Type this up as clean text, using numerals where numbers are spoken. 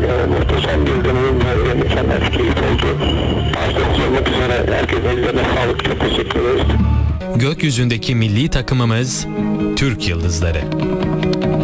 muhteşem bir dönemim ve mükemmel keyif oldu. Başta olmak üzere herkesin ellerine sağlık. Çok teşekkür ederiz. Gökyüzündeki milli takımımız Türk Yıldızları.